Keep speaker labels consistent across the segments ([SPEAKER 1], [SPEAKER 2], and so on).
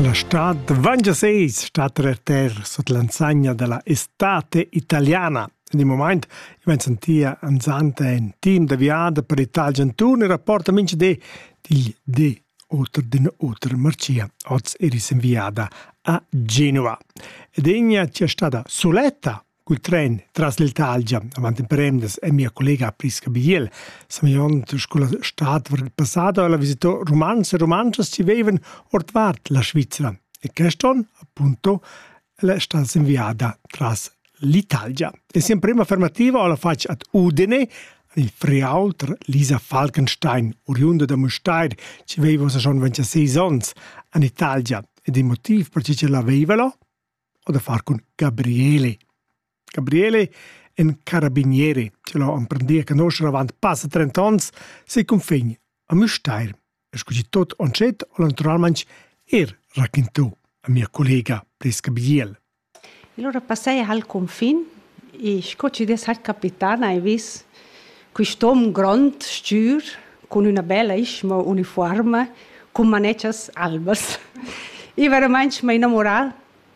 [SPEAKER 1] La strada 26, stata terra sotto l'ansagna della estate italiana. In un momento io sentia anzante un team de viada per l'Italia Giantun e rapporta mince di oltre Marcia, oggi eris inviata a Genova. Ed egna c'è stata soletta col tren tras l'Italia, avanti in Peremdes, e mia collega Prisca Biel. Siamo con la strada per il passato e la visitò romanze ci vivono ortvart la Svizzera. E questo, appunto, è stata inviata tras l'Italia. E siamo prima affermativa la faccio ad Udine, il Friaul, Lisa Falkenstein, oriunda da Mustair, ci aveva già 26 anni in Italia. Ed il motivo perché ce l'avevano, o da fare con Gabriele. Gabriele è un carabiniere, ce l'ho apprendi a conoscere avanti passa 30 anni, si configna a Mustair. E scusi tutto oncet, o naturalmente raccontò a mia collega Prisca Biel.
[SPEAKER 2] Allora passai al confine e scoci des al capitana e vis quest'uomo grande, stür, con una bella isma uniforme, con maneccias albas. E veramente mi innamorò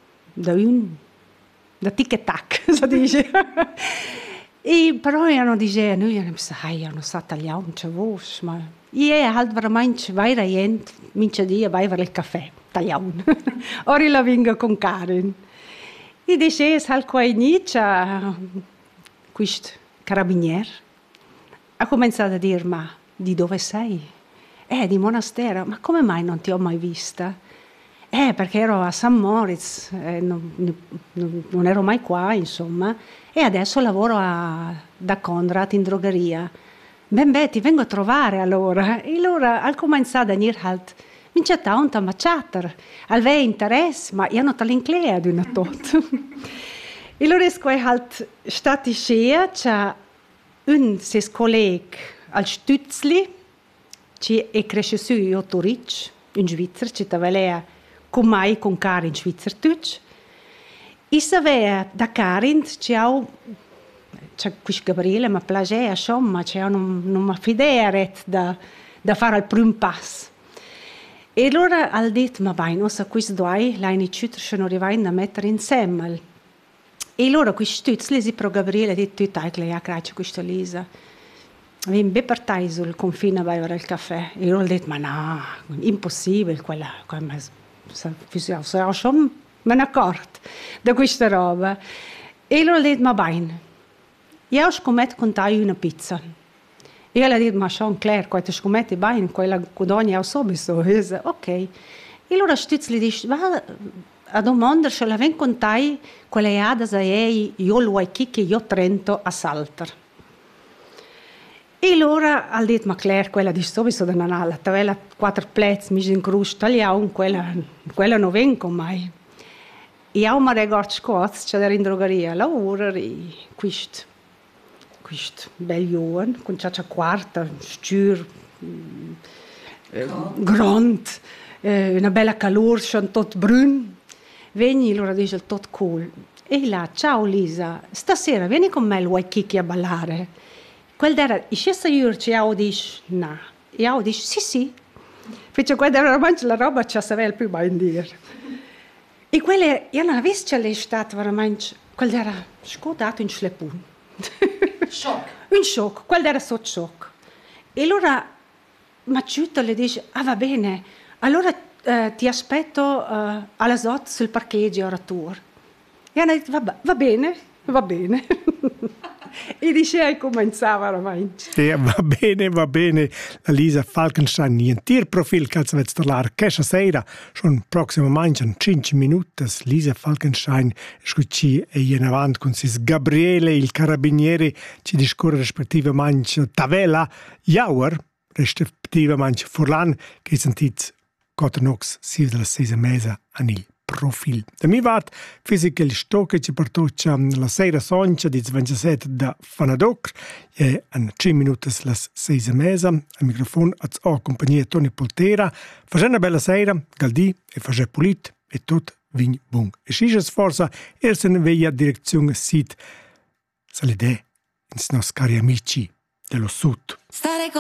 [SPEAKER 2] da tic-tac, si dice. E però hanno dice, noi hanno sa tagliare c'è voce, ma e halt veramente vaira gente, mince dia vai per il caffè, tagliare. Ora la vinga con Karen. E dice, hal quai niccia, questo carabiniere, ha cominciato a dire, ma di dove sei? Di monastero, ma come mai non ti ho mai vista? Perché ero a San Moritz, non ero mai qua, insomma, e adesso lavoro da Conrad in drogheria. Ben, ti vengo a trovare allora. E allora, al cominciato a dire halt, mi c'è tanta chatter, aveva interesse, ma io non te l'inclea di una tot. E allora è halt stati scea, c'è un ses colleg al Stützli, che è cresciuto io Turic, in Svizzera, che t'aveva con mai con Karin Schweizerdeutsch. E sapeva da Karin c'è questo Gabriele mi piaceva, insomma, non mi fidea da fare il primo passo. E allora ha detto, ma vai, non so, questi due, l'anni città sono arrivati a mettere insieme. E allora questo stützli si pro Gabriele ha detto, tu hai la grazie questa Lisa. Abbiamo ben partito sul confine a bere il caffè. E allora ha detto, ma no, impossibile, quella schon me ne accorto da questa roba. E allora ho detto, ma bene, io scommetto con te una pizza. E io ho detto, ma Jean Claire, quando scommetti bene, quella guadagna subito. Ok. E allora Stützli dice, va a domandare se la ven con te, quella è ada se io lo vuoi che io Trento a Salter. E allora ha detto, ma Claire, quella dice subito da Nanala, aveva 4 plezzi, mi in cruz, tagliamo, quella non vengo mai. E io mi ricordo scots, c'era in drogheria, lavora e questo bel giovane, con c'è quarta, stür, grande, una bella calore, sono tutto brun. Vieni, allora dice, tutto cool. E là, ciao Lisa, stasera vieni con me, vuoi chicchi a ballare? Quella era, e se io dice, no. E io dice, sì. Perché quella era veramente la roba che sapeva più bene dire. E quella, io non avevo già l'estate veramente, quella era scodato in schleppun.
[SPEAKER 3] Shock.
[SPEAKER 2] Un shock, quella era sotto shock. E allora Maciuta le dice, va bene, allora ti aspetto alla SOT sul parcheggio ora tour. E hanno detto, va bene. E dice, cominciava veramente.
[SPEAKER 1] Va bene. La Lisa Falkenstein, niente profil che si vede parlare questa sera, schon prossimamente in 5 minuti, Lisa Falkenstein scucci e in avanti con sis Gabriele, il carabiniere, ci discorre rispettivamente Tavella, Jauer, rispettivamente Furlan, che sentite Cotenox, sia della 6 mese anil. Profil. Da mi vat fisica il stocche ci portoccia la sera soncia di 27 da Fanadoc e in 5 minuti la 6 mesa al microfono a compagnia Toni Poltera. Faccia una bella sera, galdi e faccia pulit e tot vin bun. E scisce sforza se ne veia direzione sit salide in nos cari amici dello sud.